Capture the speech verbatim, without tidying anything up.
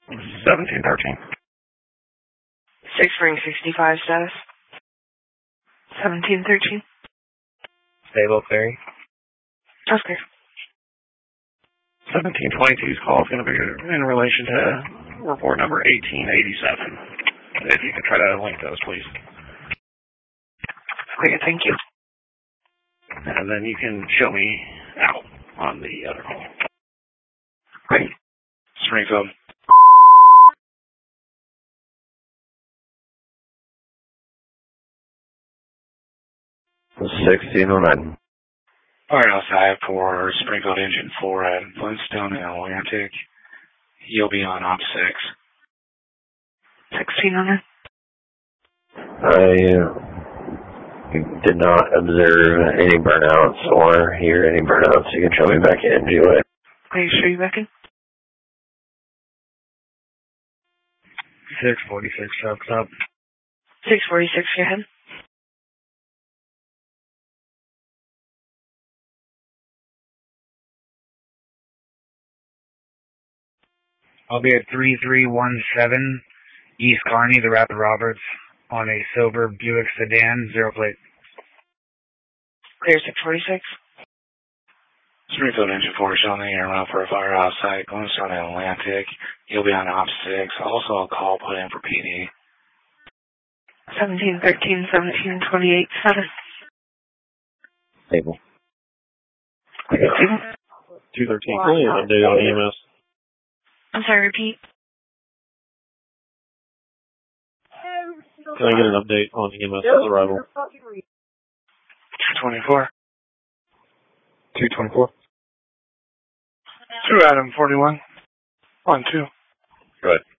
seventeen thirteen. Six Spring sixty-five status. seventeen thirteen. Stable Ferry. Okay. seventeen twenty-two's call is going to be in relation to report number eighteen eighty-seven. If you could try to link those, please. Okay, thank you. And then you can show me out on the other call. Great. Springfield. sixteen oh nine. Alright, outside for Springfield Engine four at Flintstone and Atlantic. You'll be on op six. sixteen oh nine. I uh, did not observe any burnouts or hear any burnouts. You can show me back in, G W A. Are you sure you back in? six forty-six, trucks up. six forty-six, go ahead. I'll be at three three one seven East Kearney, the Rapid Roberts, on a silver Buick sedan, zero plate. Clear six forty-six. Springfield Engine four showing the air route for a fire outside Flintstone and Atlantic. You'll be on op six. Also a call put in for P D. seventeen thirteen, seventeen twenty-eight, status. Stable. two thirteen. Really an update on E M S. I'm sorry, repeat. Can I get an update on E M S arrival? two twenty-four. two twenty-four. Two Adam forty-one. One, two. Go ahead.